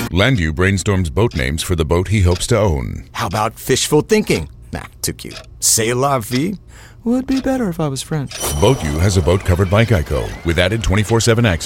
Landu brainstorms boat names for the boat he hopes to own. How about fishful thinking? Nah, too cute. C'est la vie? Would be better if I was French. Boat U has a boat covered by Geico with added 24/7 access.